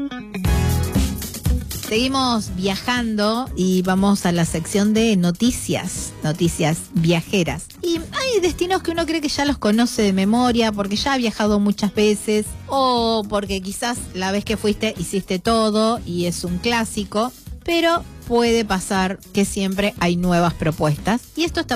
Seguimos viajando y vamos a la sección de noticias viajeras. Y hay destinos que uno cree que ya los conoce de memoria porque ya ha viajado muchas veces o porque quizás la vez que fuiste hiciste todo y es un clásico, pero puede pasar que siempre hay nuevas propuestas. Y esto está